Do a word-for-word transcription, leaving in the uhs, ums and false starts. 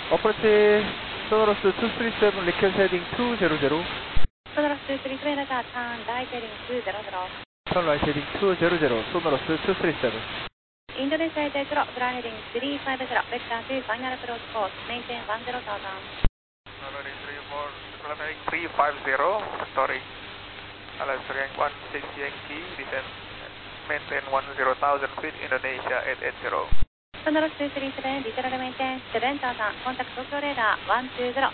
Approach Sonorous two three seven, request heading two zero zero. Sonorous two three seven, turn right heading two zero zero. Turn right heading two zero zero, Sonorous two three seven. Indonesia Air Cross, fly heading three five zero, vector two, final approach course, maintain one zero thousand. Sorry, three four, heading three five zero, story. Alaska rank one six Yankee, descend, maintain one zero thousand feet, Indonesia eight eight zero. Sonorous two three seven, literal maintain seven thousand, contact Tokyo radar one two zero.